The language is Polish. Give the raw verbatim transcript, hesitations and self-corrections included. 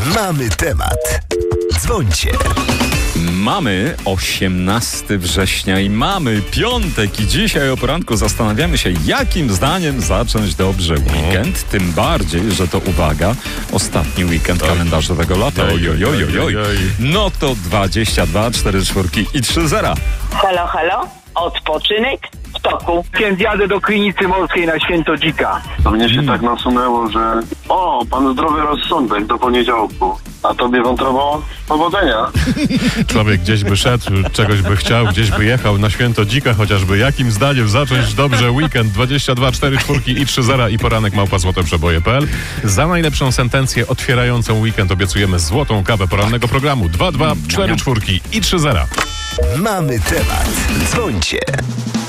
Mamy temat. Dzwońcie. Mamy osiemnastego września i mamy piątek i dzisiaj o poranku zastanawiamy się, jakim zdaniem zacząć dobrze weekend, tym bardziej, że to, uwaga, ostatni weekend kalendarzowego lata. Oj, oj, oj, oj, oj. No to dwadzieścia dwa, cztery czwórki i trzy zera. Halo, halo? Odpoczynek w toku. Więc jadę do klinicy morskiej na Święto Dzika. To mnie się hmm. tak nasunęło, że o, pan zdrowy rozsądek do poniedziałku. A tobie wątrobo powodzenia. Człowiek gdzieś by szedł, czegoś by chciał, gdzieś by jechał na Święto Dzika chociażby. Jakim zdaniem zacząć dobrze weekend? dwadzieścia dwa, cztery czwórki i trzy zera i poranek małpa złote przeboje kropka p l. Za najlepszą sentencję otwierającą weekend obiecujemy złotą kawę porannego programu. dwa dwa, cztery czwórki i trzy zera. Mamy temat. Dzwońcie.